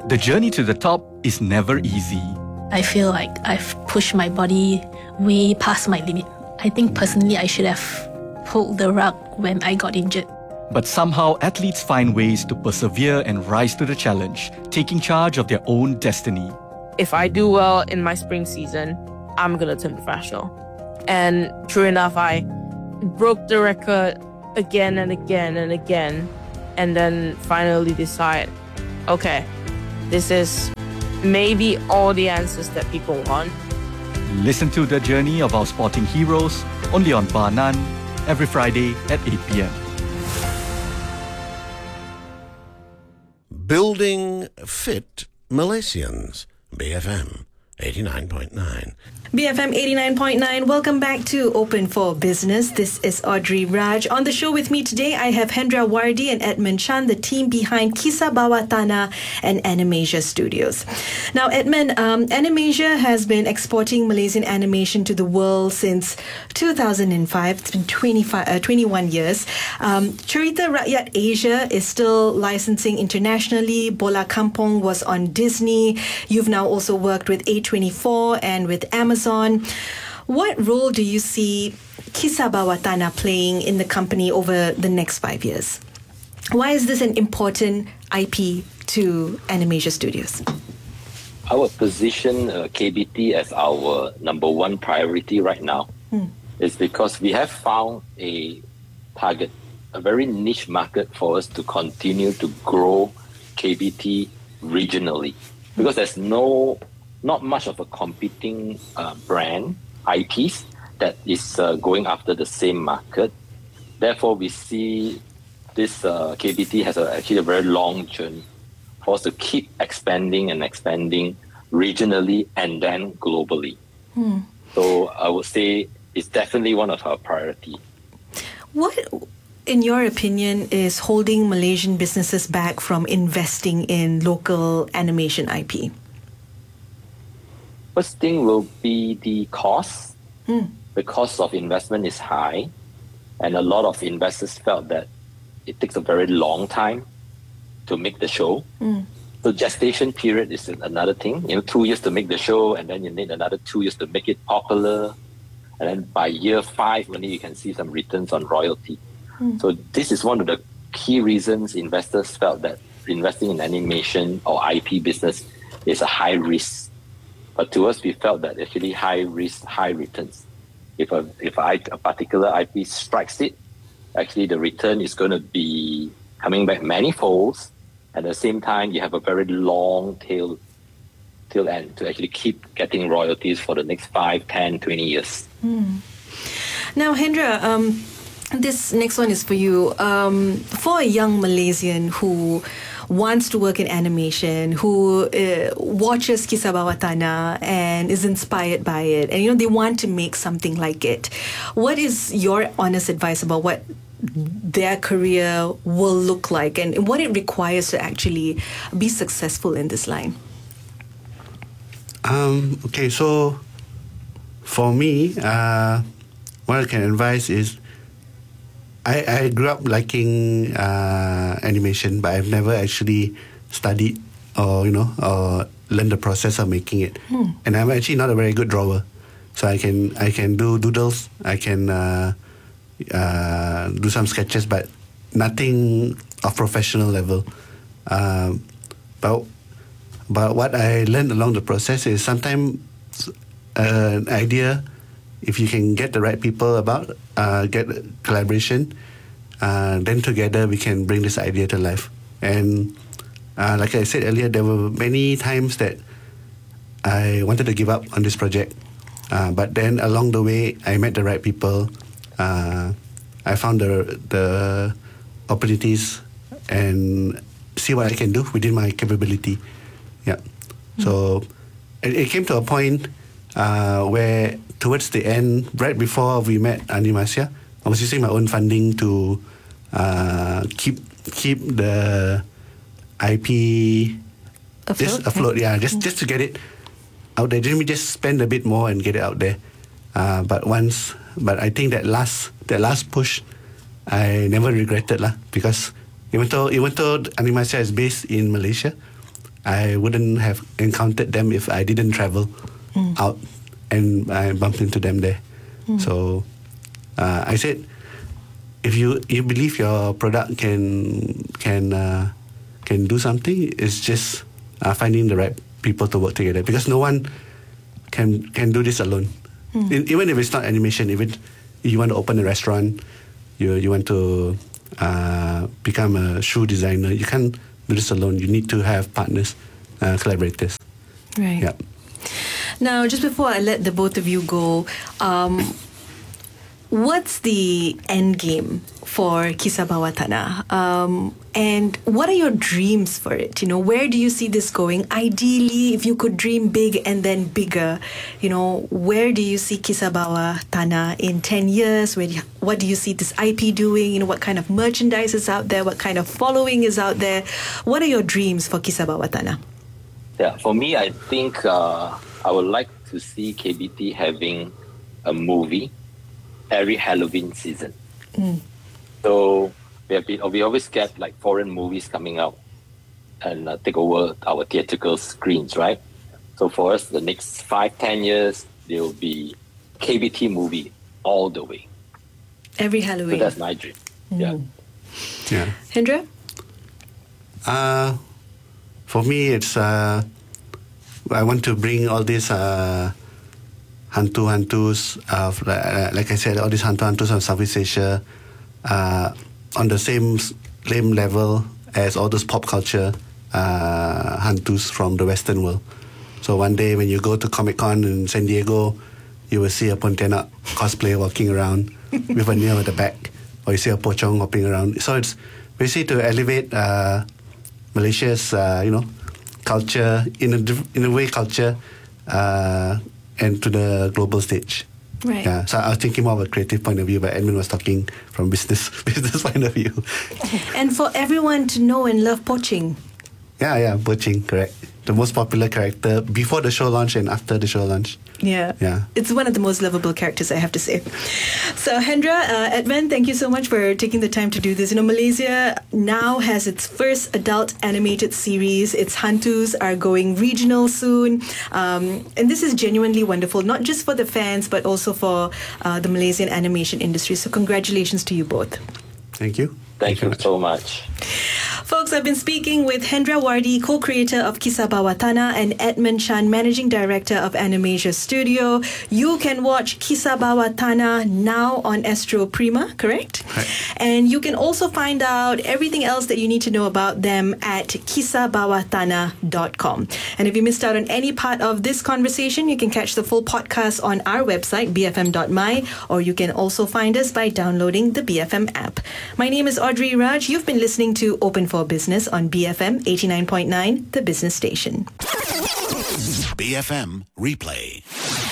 The journey to the top is never easy. I feel like I've pushed my body way past my limit. I think personally I should have pulled the rug when I got injured. But somehow athletes find ways to persevere and rise to the challenge, taking charge of their own destiny. If I do well in my spring season, I'm going to turn professional. And true enough, I broke the record again and again and again, and then finally decide, okay, this is maybe all the answers that people want. Listen to the journey of our sporting heroes only on Bar None every Friday at 8 p.m. Building Fit Malaysians. BFM 89.9. BFM 89.9. Welcome back to Open for Business. This is Audrey Raj. On the show with me today, I have Hendra Wardi and Edmund Chan, the team behind Kisah Bawah Tanah and Animasia Studios. Now, Edmund, Animasia has been exporting Malaysian animation to the world since 2005. It's been 21 years. Cerita Rakyat Asia is still licensing internationally. Bola Kampung was on Disney. You've now also worked with A24 and with Amazon. What role do you see Kisah Bawah Tanah playing in the company over the next 5 years? Why is this an important IP to Animasia Studios? Our position, KBT, as our number one priority right now is because we have found a target, a very niche market for us to continue to grow KBT regionally. Because there's not much of a competing brand, IPs, that is going after the same market. Therefore, we see this KBT has actually a very long journey for us to keep expanding regionally and then globally. So I would say it's definitely one of our priorities. What, in your opinion, is holding Malaysian businesses back from investing in local animation IP? First thing will be the cost. The cost of investment is high, and a lot of investors felt that it takes a very long time to make the show. The gestation period is another thing. 2 years to make the show, and then you need another 2 years to make it popular. And then by year 5, only you can see some returns on royalty. So this is one of the key reasons investors felt that investing in animation or IP business is a high risk. But to us, we felt that actually high risk, high returns. If a particular IP strikes it, actually the return is going to be coming back many folds. At the same time, you have a very long tail end to actually keep getting royalties for the next 5, 10, 20 years. Now, Hendra, this next one is for you. For a young Malaysian who wants to work in animation, who watches Kisah Bawah Tanah and is inspired by it, and they want to make something like it, what is your honest advice about what their career will look like and what it requires to actually be successful in this line? Okay, so for me, what I can advise is I grew up liking animation, but I've never actually studied or learned the process of making it. And I'm actually not a very good drawer, so I can do doodles, I can do some sketches, but nothing of professional level. But what I learned along the process is sometimes an idea, if you can get the right people get collaboration, then together we can bring this idea to life. And like I said earlier, there were many times that I wanted to give up on this project. But then along the way, I met the right people. I found the opportunities and see what I can do within my capability. Yeah. So it came to a point where towards the end, right before we met Animasia, I was using my own funding to keep the IP afloat. Yeah, just to get it out there. Just spend a bit more and get it out there. But I think that last push, I never regretted because even though Animasia is based in Malaysia, I wouldn't have encountered them if I didn't travel out and I bumped into them there. So I said, if you believe your product can do something, it's just finding the right people to work together, because no one can do this alone. Even if it's not animation, even you want to open a restaurant, you want to become a shoe designer, you can't do this alone. You need to have partners, collaborators. Right. Yeah. Now, just before I let the both of you go, what's the end game for Kisah Bawah Tanah? And what are your dreams for it? You know, where do you see this going? Ideally, if you could dream big and then bigger, you know, where do you see Kisah Bawah Tanah in 10 years? What do you see this IP doing? You know, what kind of merchandise is out there? What kind of following is out there? What are your dreams for Kisah Bawah Tanah? Yeah, for me, I think I would like to see KBT having a movie every Halloween season. So we always get like foreign movies coming out and take over our theatrical screens, right? So for us, the next 5-10 years, there will be KBT movie all the way. Every Halloween. So that's my dream. Yeah. Hendra? For me, it's I want to bring all these hantu-hantus of, like I said, all these hantu-hantus of Southeast Asia on the same level as all those pop culture hantus from the Western world. So one day when you go to Comic-Con in San Diego, you will see a Pontianak cosplayer walking around with a nail at the back, or you see a pocong hopping around. So it's basically to elevate Malaysia's, culture in a way, culture and to the global stage. Right. Yeah. So I was thinking more of a creative point of view, but Edmund was talking from business point of view. And for everyone to know and love poaching. Yeah, poaching, correct. The most popular character before the show launch and after the show launch. Yeah. It's one of the most lovable characters, I have to say. So, Hendra, Edmund, thank you so much for taking the time to do this. You know, Malaysia now has its first adult animated series. Its hantus are going regional soon. And this is genuinely wonderful, not just for the fans, but also for the Malaysian animation industry. So, congratulations to you both. Thank you. Thank you so much. Folks, I've been speaking with Hendra Wardi, co-creator of Kisah Bawah Tanah, and Edmund Chan, managing director of Animasia Studio. You can watch Kisah Bawah Tanah now on Astro Prima, correct? Right. And you can also find out everything else that you need to know about them at kisahbawahtanah.com. And if you missed out on any part of this conversation, you can catch the full podcast on our website, bfm.my, or you can also find us by downloading the BFM app. My name is Audrey Raj. You've been listening to Open for Business on BFM 89.9, the business station. BFM Replay.